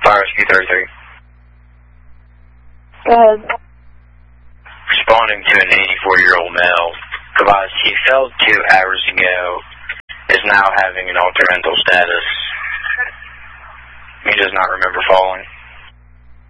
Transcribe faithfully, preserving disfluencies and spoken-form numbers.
Fire Rescue thirty-three. Go ahead. Responding to an eighty-four-year-old male, advised he fell two hours ago, is now having an altered mental status. He does not remember falling.